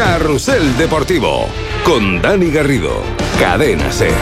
Carrusel Deportivo, con Dani Garrido, Cadena SER.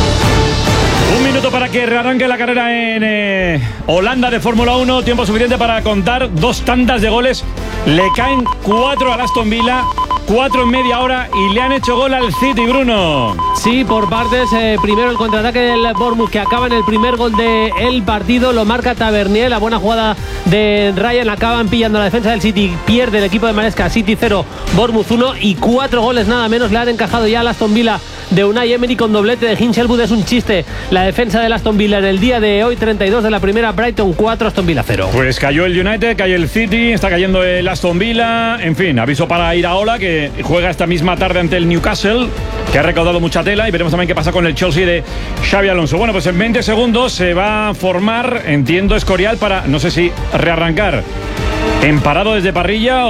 Un minuto para que rearranque la carrera en Holanda de Fórmula 1. Tiempo suficiente para contar 2 tandas de goles. Le caen 4 al Aston Villa, 4 en media hora y le han hecho gol al City, Bruno. Sí, por partes. Primero el contraataque del Bournemouth, que acaba en el primer gol del partido. Lo marca Tavernier. La buena jugada de Ryan. Acaban pillando la defensa del City. Pierde el equipo de Maresca. City 0, Bournemouth 1. Y 4 goles nada menos le han encajado ya al Aston Villa de Unai Emery, con doblete de Hinchelwood. Es un chiste la defensa del Aston Villa en el día de hoy. 32 de la primera, Brighton 4, Aston Villa 0. Pues cayó el United, cayó el City, está cayendo el Aston Villa. En fin, aviso para Iraola, que juega esta misma tarde ante el Newcastle, que ha recaudado mucha tela, y veremos también qué pasa con el Chelsea de Xabi Alonso. Bueno, pues en 20 segundos se va a formar, entiendo, Escorial para, no sé si rearrancar en parado desde parrilla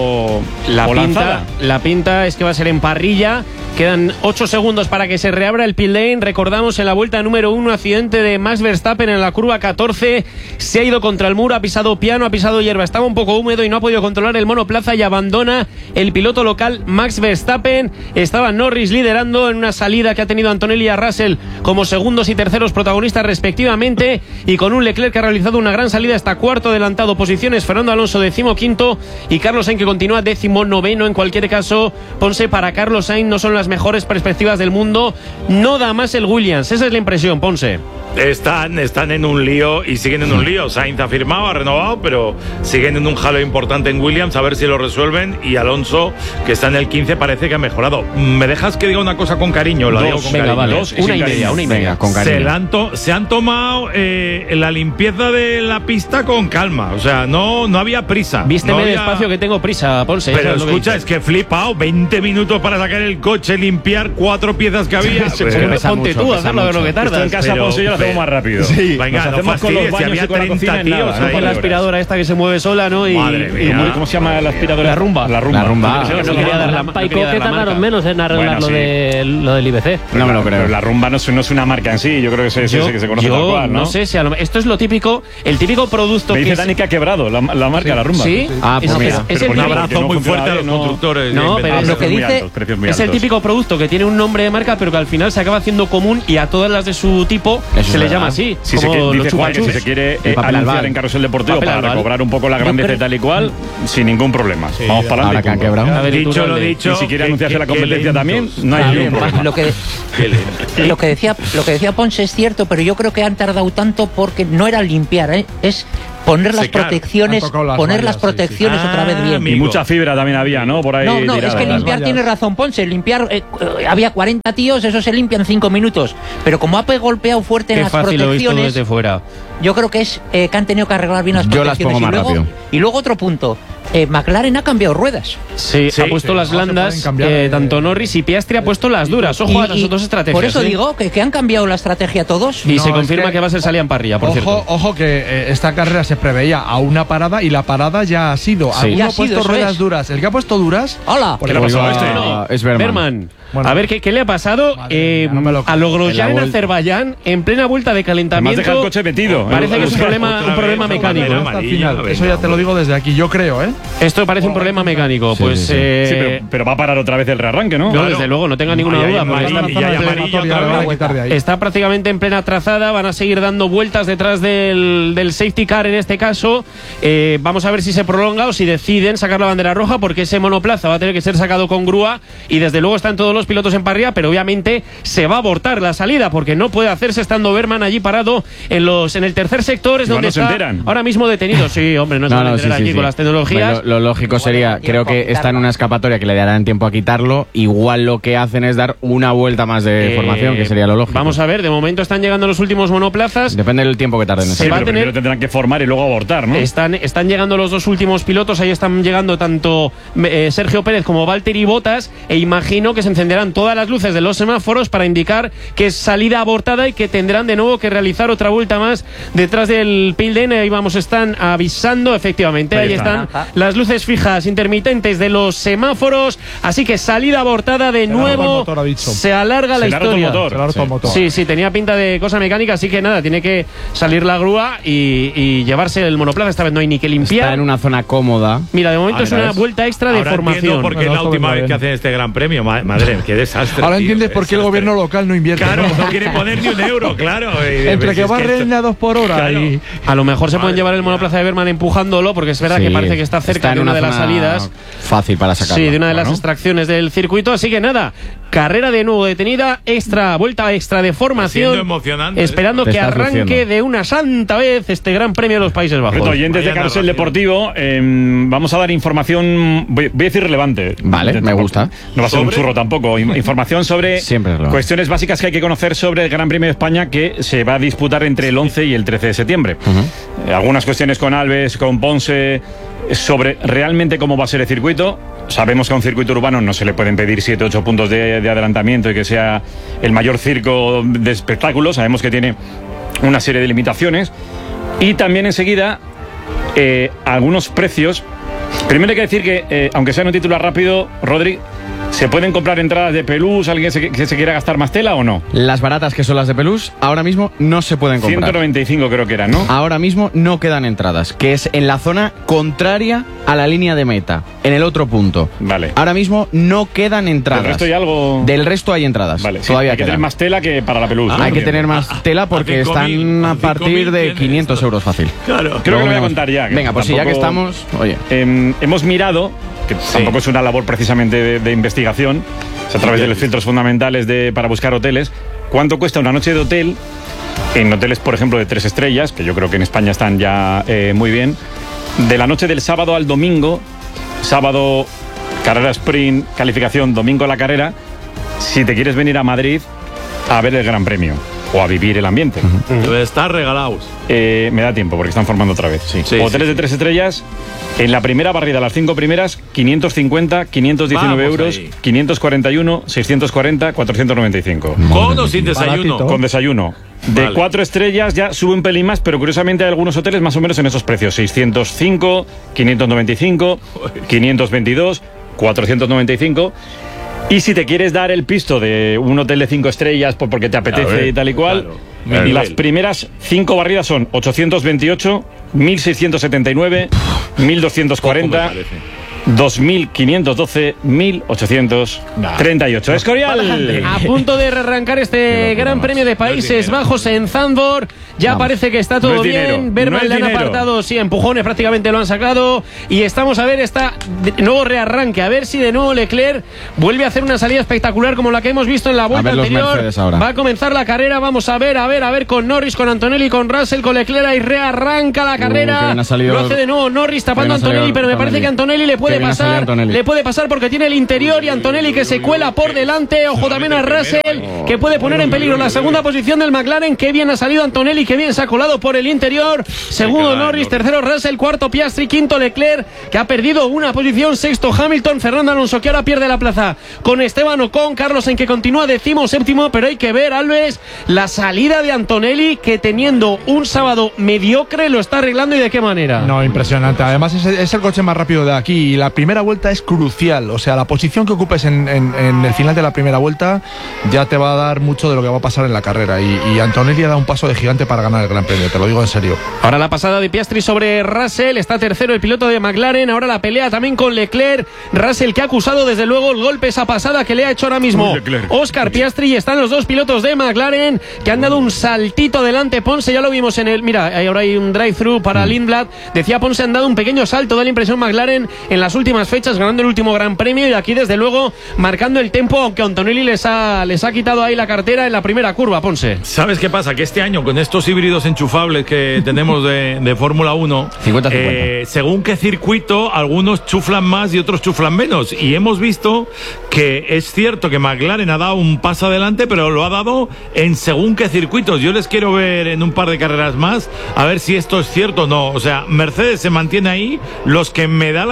o lanzada. La pinta es que va a ser en parrilla. Quedan 8 segundos para que se reabra el pit lane. Recordamos, en la vuelta número 1, accidente de Max Verstappen en la curva 14. Se ha ido contra el muro, ha pisado piano, ha pisado hierba. Estaba un poco húmedo y no ha podido controlar el monoplaza y abandona el piloto local Max Verstappen. Estaba Norris liderando en una salida que ha tenido Antonelli y a Russell como segundos y terceros protagonistas respectivamente, y con un Leclerc que ha realizado una gran salida hasta cuarto adelantado. Posiciones: Fernando Alonso 15º y Carlos Sainz, que continúa 19º. En cualquier caso, Ponce, para Carlos Sainz no son las mejores perspectivas del mundo. No da más el Williams, esa es la impresión, Ponce. Están en un lío y siguen en un lío. Sainz ha firmado, ha renovado, pero siguen en un jaleo importante en Williams, a ver si lo resuelven. Y Alonso, que está en el 15, parece que ha mejorado. ¿Me dejas que diga una cosa con cariño? Lo digo con cariño. Vale. Una y media. Con cariño. Se han tomado la limpieza de la pista con calma. O sea, no había prisa. Vísteme despacio, que tengo prisa, Ponce. Pero escucha, es que he flipado. 20 minutos para sacar el coche, limpiar 4 piezas que había. Ponte tú a hacerlo, de lo que tardas. En casa, Ponce, yo lo hacemos más rápido. Sí, venga, no fastidies, si había 30 tíos ahí. Con la aspiradora esta que se mueve sola, ¿no? Madre mía. ¿Cómo se llama la aspiradora? La rumba. La rumba. Paico, que tardaron menos en arreglar lo del IBC. No me lo creo. Pero la rumba no es una marca en sí. Yo creo que se conoce tal cual, ¿no? No sé si esto es lo típico, el típico producto. Me dice Dani que ha quebrado la marca, la rumba. ¿Sí? Pues mira. Es un abrazo muy fuerte a los constructores. No, pero lo que dice es el típico producto que tiene un nombre de marca, pero que al final se acaba haciendo común, y a todas las de su tipo se le llama así. Dice Juan que si se quiere anunciar en Carrusel Deportivo para recobrar un poco la grandeza y tal y cual, sin ningún problema. Vamos para adelante. Ahora que han quebrado. Dicho lo dicho. Y si quiere anunciarse la competencia también, no hay ningún problema. Lo que decía Ponce es cierto, pero yo creo que han tardado tanto porque no era limpiar, es poner las protecciones, otra vez bien. Y mucha fibra también había, ¿no? Por ahí. No, es que limpiar, tiene razón Ponce. Limpiar, había 40 tíos, eso se limpia en 5 minutos. Pero como ha golpeado fuerte en las protecciones, desde fuera. Yo creo que es que han tenido que arreglar bien las protecciones. Yo las pongo más rápido. Y luego otro punto. McLaren ha cambiado ruedas. Sí, ha puesto las blandas, tanto Norris, y Piastri ha puesto las duras. Ojo a las dos estrategias. Por eso digo que han cambiado la estrategia todos. Y se confirma que va a ser salida en parrilla, por cierto. Ojo que esta carrera se preveía a una parada y la parada ya ha sido. Alguno ha puesto ruedas duras. El que ha puesto duras. ¡Hola! ¿Qué le ha pasado a este? Es Berman. Bueno, a ver ¿qué le ha pasado a Logrosyan en Azerbaiyán en plena vuelta de calentamiento. Además deja el coche metido. Parece que es un problema mecánico. Hasta el final. Eso ya te lo digo desde aquí, yo creo, ¿eh? Esto parece un problema mecánico. Sí, pues sí. Pero va a parar otra vez el rearranque, ¿no? No, desde luego, no tenga ninguna duda. Está prácticamente en plena trazada. Van a seguir dando vueltas detrás del safety car en este caso. Vamos a ver si se prolonga o si deciden sacar la bandera roja, porque ese monoplaza va a tener que ser sacado con grúa, y desde luego están todos los pilotos en parrilla, pero obviamente se va a abortar la salida porque no puede hacerse estando Berman allí parado en el tercer sector, es donde está ahora mismo detenido. Sí, hombre, no se van a enterar aquí con las tecnologías. Lo lógico sería, creo que está en una escapatoria que le darán tiempo a quitarlo. Igual lo que hacen es dar una vuelta más de formación, que sería lo lógico. Vamos a ver, de momento están llegando los últimos monoplazas. Depende del tiempo que tarden. Pero primero tendrán que formar y luego abortar, ¿no? Están llegando los dos últimos pilotos, ahí están llegando tanto Sergio Pérez como Valtteri Bottas, e imagino que se encenderán todas las luces de los semáforos para indicar que es salida abortada y que tendrán de nuevo que realizar otra vuelta más detrás del pit lane. Ahí están avisando, efectivamente, ahí están las luces fijas intermitentes de los semáforos, así que salida abortada de nuevo. Se alarga la historia. Sí, tenía pinta de cosa mecánica, así que nada, tiene que salir la grúa y llevarse el monoplaza. Esta vez no hay ni que limpiar. Está en una zona cómoda. Mira, de momento es una vuelta extra de formación. Porque es la última vez que hacen este gran premio. Madre, qué desastre. Ahora entiendes por qué el gobierno local no invierte. Claro, no quiere poner ni un euro, claro. Entre que barren a 2 por hora. Claro. Y a lo mejor se pueden llevar el monoplaza de Berman empujándolo, porque es verdad que parece que está cerca de una de las salidas. Fácil para sacarlo. Sí, de una de las extracciones del circuito. Así que nada, carrera de nuevo detenida, vuelta extra de formación. Emocionante. Esperando que arranque de una santa vez este Gran Premio de los Países Bajos. Oyentes de Carrusel Deportivo, vamos a dar información, voy a decir relevante. Vale, me gusta. No va a ser un churro tampoco. Información sobre cuestiones básicas que hay que conocer sobre el Gran Premio de España, que se va a disputar entre el 11 y el 13 de septiembre. Algunas cuestiones con Alves, con Ponce, sobre realmente cómo va a ser el circuito. Sabemos que a un circuito urbano no se le pueden pedir 7 o 8 puntos de adelantamiento y que sea el mayor circo de espectáculos. Sabemos que tiene una serie de limitaciones. Y también enseguida algunos precios. Primero hay que decir que, aunque sea en un titular rápido, Rodri, ¿se pueden comprar entradas de Pelús? ¿Alguien que se quiera gastar más tela o no? Las baratas, que son las de Pelús, ahora mismo no se pueden comprar. 195 creo que eran, ¿no? Ahora mismo no quedan entradas, que es en la zona contraria a la línea de meta, en el otro punto. Vale. Ahora mismo no quedan entradas. ¿Del resto hay algo? Del resto hay entradas. Vale, todavía hay que tener más tela que para la Pelús. Hay que tener más tela porque están a partir de 500 euros fácil. Claro. Creo que lo voy a contar ya. Venga, pues ya que estamos, oye. Hemos mirado, que tampoco es una labor precisamente de investigación, a través de los filtros fundamentales para buscar hoteles, cuánto cuesta una noche de hotel en hoteles, por ejemplo, de 3 estrellas, que yo creo que en España están ya muy bien, de la noche del sábado al domingo. Sábado carrera sprint, calificación, domingo la carrera, si te quieres venir a Madrid a ver el Gran Premio o a vivir el ambiente. Está regalados. Me da tiempo porque están formando otra vez. Hoteles de 3 estrellas. En la primera barrida, las 5 primeras, 550, 519 euros, ahí. 541, 640, 495. ¿Con o sin desayuno? Con desayuno. De 4 estrellas ya sube un pelín más, pero curiosamente hay algunos hoteles más o menos en esos precios. 605, 595, 522, 495. Y si te quieres dar el pisto de un hotel de 5 estrellas porque te apetece y tal y cual, las primeras 5 barridas son 828, 1679, 1240, 2512, 1838. Escorial. A punto de arrancar este Gran Premio de Países Bajos en Zandvoort. Ya parece que está todo bien. Berman le han apartado, empujones prácticamente lo han sacado. Y estamos a ver de nuevo rearranque. A ver si de nuevo Leclerc vuelve a hacer una salida espectacular como la que hemos visto en la vuelta anterior. Va a comenzar la carrera. Vamos a ver con Norris, con Antonelli, con Russell, con Leclerc. Y rearranca la carrera. Lo hace de nuevo Norris tapando a Antonelli, pero me parece que Antonelli le puede pasar. Le puede pasar porque tiene el interior y Antonelli que se cuela por delante. Ojo también a Russell, que puede poner en peligro la segunda posición del McLaren. Qué bien ha salido Antonelli, qué bien se ha colado por el interior. Segundo Norris, tercero Russell, cuarto Piastri, quinto Leclerc, que ha perdido una posición, sexto Hamilton, Fernando Alonso, que ahora pierde la plaza con Esteban Ocon, Carlos en que continúa décimo séptimo, pero hay que ver, Alves, la salida de Antonelli, que teniendo un sábado mediocre lo está arreglando, y de qué manera. No, impresionante. Además es el coche más rápido de aquí y la primera vuelta es crucial. O sea, la posición que ocupes en el final de la primera vuelta ya te va a dar mucho de lo que va a pasar en la carrera, y Antonelli ha dado un paso de gigante para ganar el Gran Premio, te lo digo en serio. Ahora la pasada de Piastri sobre Russell, está tercero el piloto de McLaren. Ahora la pelea también con Leclerc. Russell, que ha acusado desde luego el golpe, esa pasada que le ha hecho ahora mismo Oscar Piastri, y están los dos pilotos de McLaren que han dado un saltito adelante. Ponce, ya lo vimos en el... Mira, ahora hay un drive-thru para Lindblad. Decía Ponce, han dado un pequeño salto, da la impresión McLaren en las últimas fechas, ganando el último Gran Premio, y aquí desde luego marcando el tempo, aunque Antonelli les ha quitado ahí la cartera en la primera curva. Ponce, ¿sabes qué pasa? Que este año, con estos híbridos enchufables que tenemos de Fórmula 1, 50-50. Según qué circuito, algunos chuflan más y otros chuflan menos, y hemos visto que es cierto que McLaren ha dado un paso adelante, pero lo ha dado en según qué circuitos. Yo les quiero ver en un par de carreras más a ver si esto es cierto o no. O sea, Mercedes se mantiene ahí. Los que me da la sensación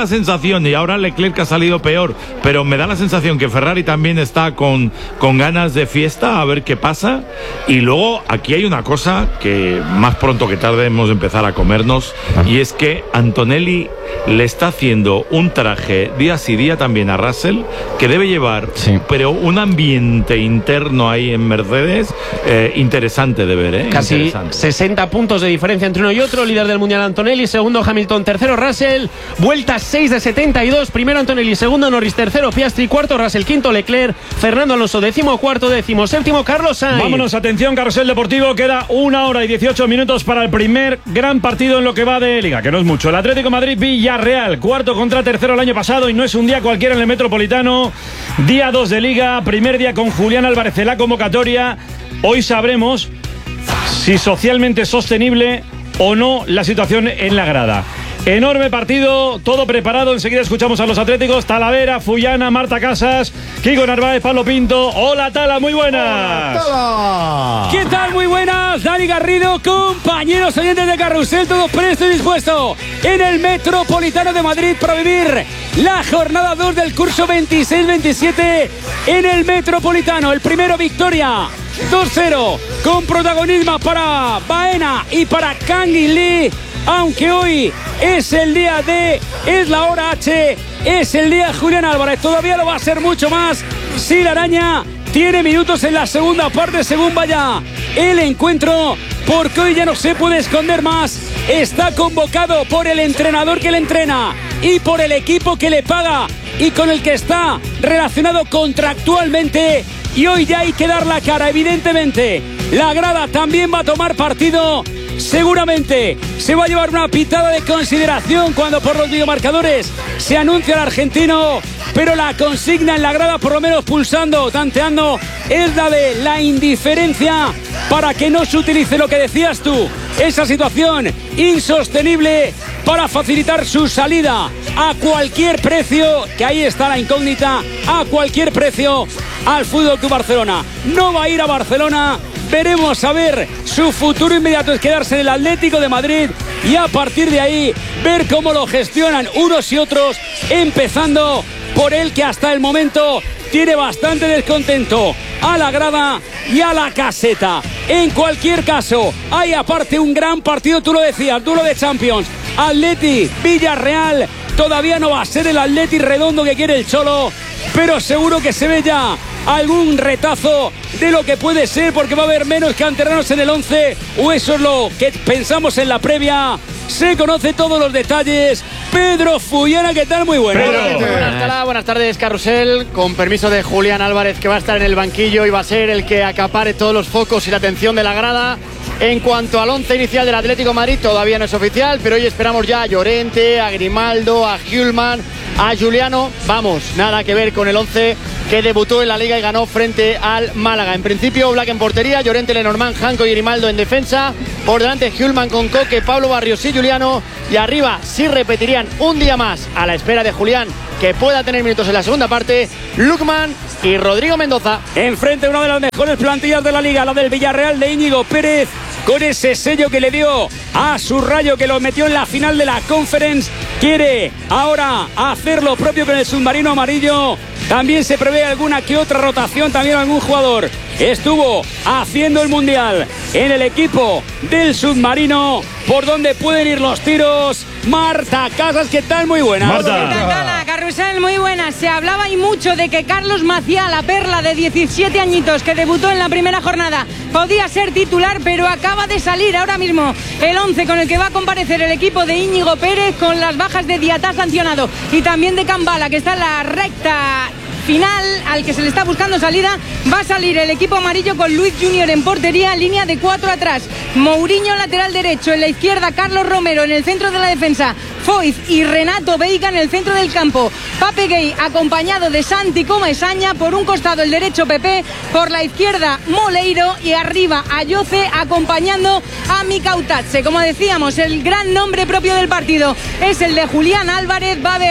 sensación, y ahora Leclerc ha salido peor, pero me da la sensación que Ferrari también está con ganas de fiesta, a ver qué pasa. Y luego aquí hay una cosa que más pronto que tarde hemos de empezar a comernos, y es que Antonelli le está haciendo un traje día sí día también a Russell, que debe llevar, pero un ambiente interno ahí en Mercedes interesante de ver, Casi 60 puntos de diferencia entre uno y otro. Líder del mundial Antonelli, segundo Hamilton, tercero Russell, vuelta 6 de 72, primero Antonelli, segundo Norris, tercero Piastri, cuarto Russell, quinto Leclerc, Fernando Alonso, 14º, 17º Carlos Sainz. Vámonos, atención, Carrusel Deportivo, queda 1 hora y 18 minutos para el primer gran partido en lo que va de Liga, que no es mucho. El Atlético de Madrid Villarreal, cuarto contra tercero el año pasado, y no es un día cualquiera en el Metropolitano. Día 2 de Liga, primer día con Julián Álvarez en la convocatoria. Hoy sabremos si socialmente sostenible o no la situación en la grada. Enorme partido, todo preparado. Enseguida escuchamos a los atléticos: Talavera, Fullana, Marta Casas, Kiko Narváez, Pablo Pinto. Hola, Tala, muy buenas. Hola, ¿qué tal? Muy buenas, Dani Garrido, compañeros oyentes de Carrusel, todos prestos y dispuestos en el Metropolitano de Madrid para vivir la jornada 2 del curso 26-27 en el Metropolitano. El primero, victoria 2-0, con protagonismo para Baena y para Kang In Lee. Aunque hoy es el día de, es la hora H, es el día de Julián Álvarez. Todavía lo va a ser mucho más si la araña tiene minutos en la segunda parte según vaya el encuentro, porque hoy ya no se puede esconder más. Está convocado por el entrenador que le entrena y por el equipo que le paga y con el que está relacionado contractualmente, y hoy ya hay que dar la cara. Evidentemente la grada también va a tomar partido. Seguramente se va a llevar una pitada de consideración cuando por los videomarcadores se anuncia el argentino, pero la consigna en la grada, por lo menos pulsando, tanteando, es la de la indiferencia, para que no se utilice, lo que decías tú, esa situación insostenible para facilitar su salida a cualquier precio, que ahí está la incógnita, a cualquier precio al Fútbol Club Barcelona. No va a ir a Barcelona. Veremos a ver, su futuro inmediato es quedarse en el Atlético de Madrid, y a partir de ahí ver cómo lo gestionan unos y otros, empezando por él, que hasta el momento tiene bastante descontento a la grada y a la caseta. En cualquier caso, hay aparte un gran partido, tú lo decías, duelo de Champions, Atleti Villarreal. Todavía no va a ser el Atleti redondo que quiere el Cholo, pero seguro que se ve ya algún retazo de lo que puede ser, porque va a haber menos canteranos en el 11, o eso es lo que pensamos en la previa. Se conoce todos los detalles. Pedro Fullana, ¿qué tal? Muy buenas. Buenas tardes, Carrusel. Con permiso de Julián Álvarez, que va a estar en el banquillo y va a ser el que acapare todos los focos y la atención de la grada. En cuanto al 11 inicial del Atlético de Madrid, todavía no es oficial, pero hoy esperamos ya a Llorente, a Grimaldo, a Hjulman, a Juliano. Vamos, nada que ver con el 11 que debutó en la Liga y ganó frente al Málaga. En principio, Black en portería, Llorente, Lenormand, Janko y Grimaldo en defensa. Por delante, Hjulman con Coque, Pablo Barrios y Juliano. Y arriba, sí repetirían un día más, a la espera de Julián, que pueda tener minutos en la segunda parte, Lukman y Rodrigo Mendoza. Enfrente, una de las mejores plantillas de la Liga, la del Villarreal de Íñigo Pérez, con ese sello que le dio a su Rayo, que lo metió en la final de la Conference. Quiere ahora hacer lo propio con el submarino amarillo. También se prevé alguna que otra rotación, también algún jugador estuvo haciendo el Mundial en el equipo del submarino. ¿Por dónde pueden ir los tiros? Marta Casas, ¿qué tal? Muy buenas. Marta. Carrusel, muy buenas. Se hablaba y mucho de que Carlos Maciá, la perla de 17 añitos que debutó en la primera jornada, podía ser titular, pero acaba de salir ahora mismo el 11 con el que va a comparecer el equipo de Íñigo Pérez, con las bajas de Diatá sancionado y también de Cambala, que está en la recta final, al que se le está buscando salida. Va a salir el equipo amarillo con Luis Junior en portería, línea de 4 atrás, Mourinho lateral derecho, en la izquierda Carlos Romero, en el centro de la defensa Foyz y Renato Veiga en el centro del campo. Pape Gay acompañado de Santi Comesaña, por un costado el derecho Pepe, por la izquierda Moleiro y arriba Ayoce acompañando a Mika Utache. Como decíamos, el gran nombre propio del partido es el de Julián Álvarez. Va a haber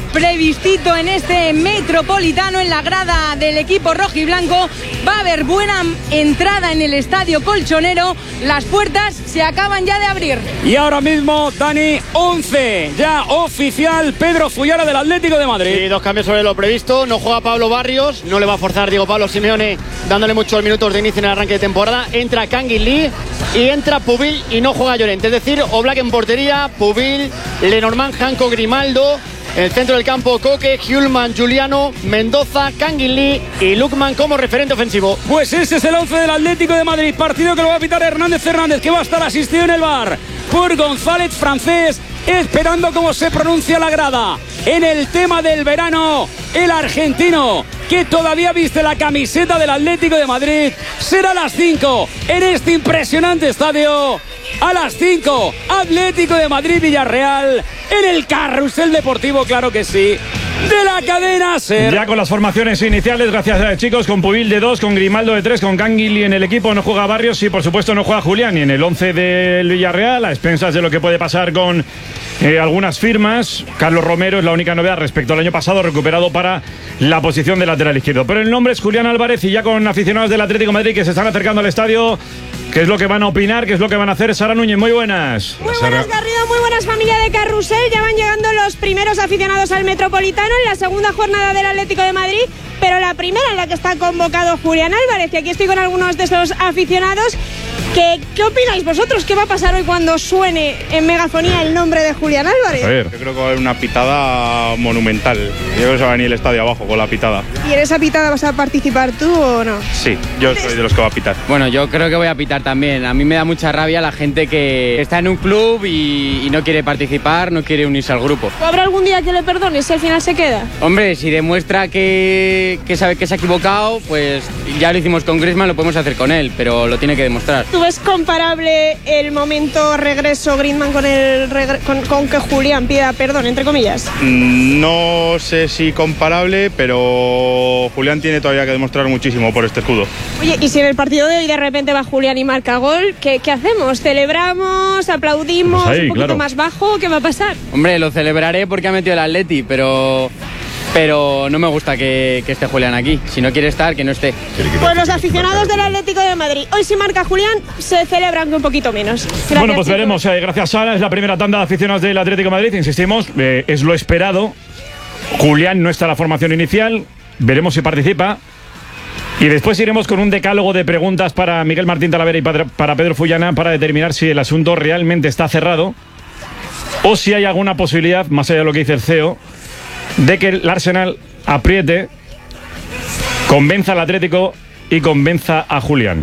previstito en este Metropolitano, en la grada del equipo rojiblanco. Va a haber buena entrada en el estadio colchonero. Las puertas se acaban ya de abrir. Y ahora mismo, Dani, 11 ya oficial, Pedro Fullara del Atlético de Madrid. Sí, 2 cambios sobre lo previsto. No juega Pablo Barrios, no le va a forzar Diego Pablo Simeone dándole muchos minutos de inicio en el arranque de temporada. Entra Kangin Lee y entra Pubil y no juega Llorente. Es decir, Oblak en portería, Pubil, Lenormand, Janko, Grimaldo. En el centro del campo, Koke, Hjulman, Juliano, Mendoza, Kangin Lee y Lukman como referente ofensivo. Pues ese es el 11 del Atlético de Madrid. Partido que lo va a pitar Hernández Fernández, que va a estar asistido en el bar por González Francés, esperando cómo se pronuncia la grada. En el tema del verano, el argentino, que todavía viste la camiseta del Atlético de Madrid, será a las 5 en este impresionante estadio. A las 5, Atlético de Madrid-Villarreal, en el Carrusel Deportivo, claro que sí, de la cadena SER. Ya con las formaciones iniciales, gracias chicos, con Pubil de 2, con Grimaldo de 3, con Kangin Lee en el equipo. No juega Barrios y por supuesto no juega Julián. Y en el 11 del Villarreal, a expensas de lo que puede pasar con algunas firmas, Carlos Romero es la única novedad respecto al año pasado, recuperado para la posición de lateral izquierdo. Pero el nombre es Julián Álvarez, y ya con aficionados del Atlético de Madrid que se están acercando al estadio, ¿qué es lo que van a opinar? ¿Qué es lo que van a hacer? Sara Núñez, muy buenas. Muy buenas, Garrido, muy buenas, familia de Carrusel. Ya van llegando los primeros aficionados al Metropolitano en la segunda jornada del Atlético de Madrid, pero la primera en la que está convocado Julián Álvarez. Y aquí estoy con algunos de esos aficionados. ¿Qué opináis vosotros? ¿Qué va a pasar hoy cuando suene en megafonía el nombre de Julián Álvarez? A ver, yo creo que va a haber una pitada monumental. Yo creo que se va a venir el estadio abajo con la pitada. ¿Y en esa pitada vas a participar tú o no? Sí, yo soy de los que va a pitar. Bueno, yo creo que voy a pitar también. A mí me da mucha rabia la gente que está en un club y no quiere participar, no quiere unirse al grupo. ¿Habrá algún día que le perdones si al final se queda? Hombre, si demuestra que sabe que se ha equivocado, pues ya lo hicimos con Griezmann, lo podemos hacer con él, pero lo tiene que demostrar. ¿Tú ves comparable el momento regreso Griezmann con que Julián pida perdón, entre comillas? No sé si comparable, pero Julián tiene todavía que demostrar muchísimo por este escudo. Oye, y si en el partido de hoy de repente va Julián y marca gol, ¿qué hacemos? ¿Celebramos? ¿Aplaudimos? Pues ahí, ¿un poquito claro más bajo? ¿Qué va a pasar? Hombre, lo celebraré porque ha metido el Atleti, pero no me gusta que esté Julián aquí. Si no quiere estar, que no esté. Pues los aficionados del Atlético de Madrid, hoy si marca Julián, se celebran un poquito menos. Gracias, bueno, pues chicos. veremos. Gracias, Sara. Es la primera tanda de aficionados del Atlético de Madrid. Insistimos, es lo esperado. Julián no está en la formación inicial. Veremos si participa. Y después iremos con un decálogo de preguntas para Miguel Martín Talavera y para Pedro Fullana, para determinar si el asunto realmente está cerrado o si hay alguna posibilidad, más allá de lo que dice el CEO, de que el Arsenal apriete, convenza al Atlético y convenza a Julián.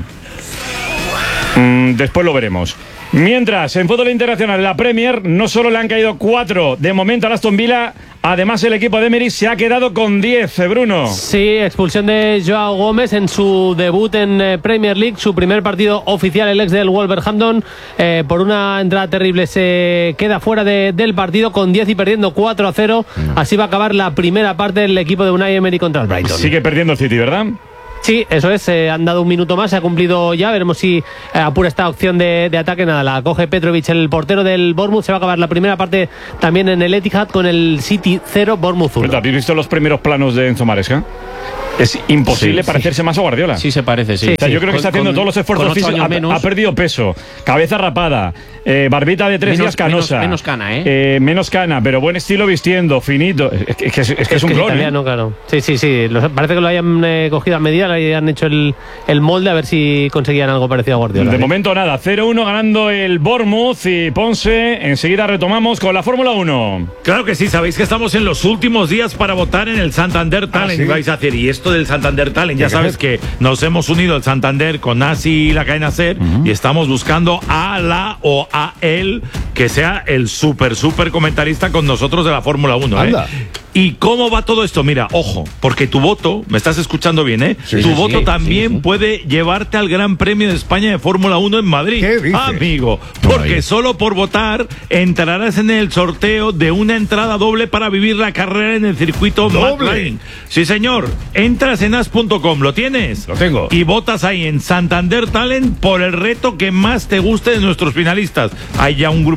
Después lo veremos. Mientras, en fútbol internacional, la Premier, no solo le han caído 4 de momento al Aston Villa, además el equipo de Emery se ha quedado con 10, Bruno. Sí, expulsión de Joao Gómez en su debut en Premier League, su primer partido oficial, el ex del Wolverhampton, por una entrada terrible se queda fuera del partido con 10 y perdiendo 4-0. Así va a acabar la primera parte del equipo de Unai Emery contra el Brighton. Sigue perdiendo el City, ¿verdad? Sí, eso es, han dado un minuto más, se ha cumplido ya, veremos si apura esta opción de ataque. Nada, la coge Petrovic, el portero del Bournemouth. Se va a acabar la primera parte también en el Etihad con el City 0, Bournemouth 1. ¿Habéis visto los primeros planos de Enzo Maresca? Es imposible parecerse más a Guardiola. Sí, se parece, sí. O sea, yo creo que está haciendo todos los esfuerzos físicos. Ha perdido peso, cabeza rapada, barbita de 3 días canosa. Menos cana, ¿eh? Menos cana, pero buen estilo vistiendo, finito. Es que es un clon, italiano, claro. Sí. Parece que lo hayan cogido a medida, le hayan hecho el molde a ver si conseguían algo parecido a Guardiola. De momento nada, 0-1 ganando el Bournemouth y Ponce. Enseguida retomamos con la Fórmula 1. Claro que sí, sabéis que estamos en los últimos días para votar en el Santander Talent. ¿sí? Vais a hacer, y esto del Santander Talent, ya sabes que nos hemos unido el Santander con Nasi y la cadena SER, y estamos buscando a la o a él que sea el súper comentarista con nosotros de la Fórmula 1. ¿Y cómo va todo esto? Mira, ojo, porque tu voto, me estás escuchando bien, ¿eh? Sí, tu sí, voto sí, también puede llevarte al Gran Premio de España de Fórmula 1 en Madrid. ¿Qué dices? Amigo, porque solo por votar entrarás en el sorteo de una entrada doble para vivir la carrera en el circuito McLaren. Sí, señor. Entras en as.com, ¿lo tienes? Lo tengo. Y votas ahí en Santander Talent por el reto que más te guste de nuestros finalistas. Hay ya un grupo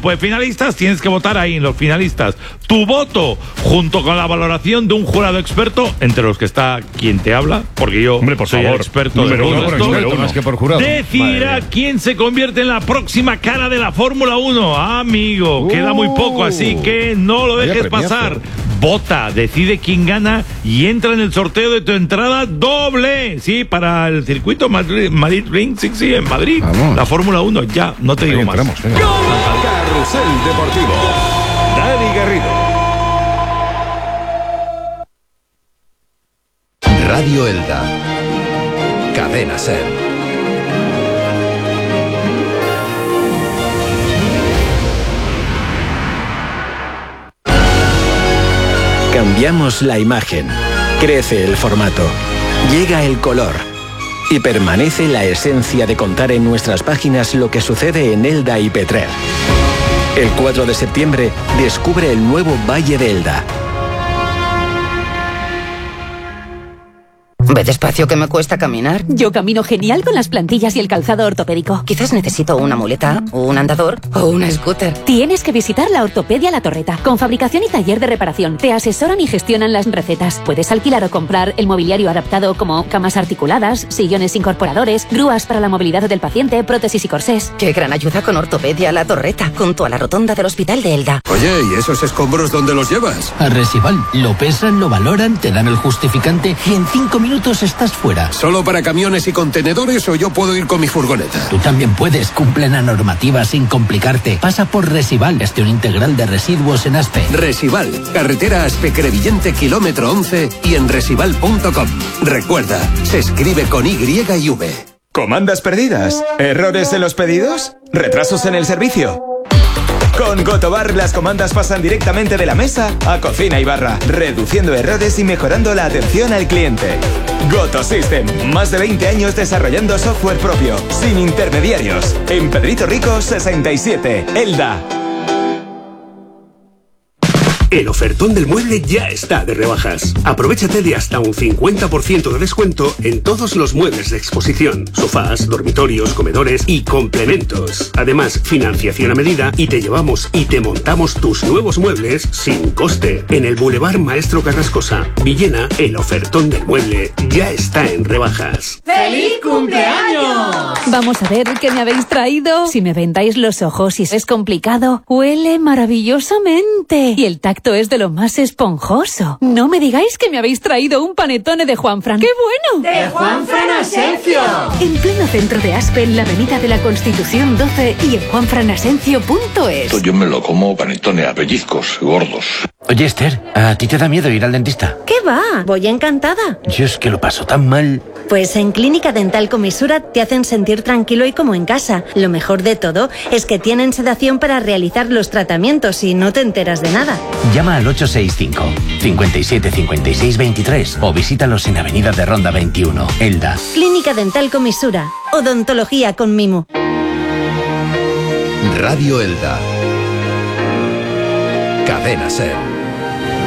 grupo de finalistas, tienes que votar ahí en los finalistas. Tu voto, junto con la valoración de un jurado experto, entre los que está quien te habla, porque yo soy el experto de todo esto, más que por jurado. decidirá quién se convierte en la próxima cara de la Fórmula 1. Amigo, queda muy poco, así que no lo dejes pasar. Vota, decide quién gana y entra en el sorteo de tu entrada doble. Sí, para el circuito Madrid Ring, sí, en Madrid. Vamos. La Fórmula 1, ya, no te digo más. Carrusel Deportivo. Dani Garrido. Radio Elda. Cadena SER. Cambiamos la imagen, crece el formato, llega el color y permanece la esencia de contar en nuestras páginas lo que sucede en Elda y Petrer. El 4 de septiembre descubre el nuevo Valle de Elda. Ve despacio que me cuesta caminar. Yo camino genial con las plantillas y el calzado ortopédico. Quizás necesito una muleta, un andador o una scooter. Tienes que visitar la Ortopedia La Torreta, con fabricación y taller de reparación. Te asesoran y gestionan las recetas. Puedes alquilar o comprar el mobiliario adaptado como camas articuladas, sillones incorporadores, grúas para la movilidad del paciente, prótesis y corsés. Qué gran ayuda con Ortopedia La Torreta, junto a la rotonda del Hospital de Elda. Oye, ¿y esos escombros dónde los llevas? A Resival. Lo pesan, lo valoran, te dan el justificante y en 5 minutos estás fuera. ¿Solo para camiones y contenedores o yo puedo ir con mi furgoneta? Tú también puedes. Cumple la normativa sin complicarte. Pasa por Resival, gestión integral de residuos en Aspe. Resival, carretera Aspe-Crevillente, kilómetro 11 y en resival.com. Recuerda, se escribe con Y y V. ¿Comandas perdidas? ¿Errores en los pedidos? ¿Retrasos en el servicio? Con Gotobar las comandas pasan directamente de la mesa a cocina y barra, reduciendo errores y mejorando la atención al cliente. Goto System, más de 20 años desarrollando software propio, sin intermediarios. En Pedrito Rico 67, Elda. El ofertón del mueble ya está de rebajas. Aprovechate de hasta un 50% de descuento en todos los muebles de exposición, sofás, dormitorios, comedores y complementos. Además, financiación a medida y te llevamos y te montamos tus nuevos muebles sin coste. En el Boulevard Maestro Carrascosa, Villena, el ofertón del mueble ya está en rebajas. ¡Feliz cumpleaños! Vamos a ver qué me habéis traído. Si me vendáis los ojos y es complicado, huele maravillosamente. Y el tacto es de lo más esponjoso. No me digáis que me habéis traído un panetone de Juanfran. ¡Qué bueno! ¡De Juanfran Asencio! En pleno centro de Aspe, en la avenida de la Constitución 12 y en juanfranasencio.es. Yo me lo como panetone a pellizcos, gordos. Oye, Esther, ¿a ti te da miedo ir al dentista? ¿Qué va? Voy encantada. Yo es que lo paso tan mal. Pues en Clínica Dental Comisura te hacen sentir tranquilo y como en casa. Lo mejor de todo es que tienen sedación para realizar los tratamientos y no te enteras de nada. Llama al 865 57 56 23 o visítalos en Avenida de Ronda 21, Elda. Clínica Dental Comisura. Odontología con mimo. Radio Elda. Cadena SER.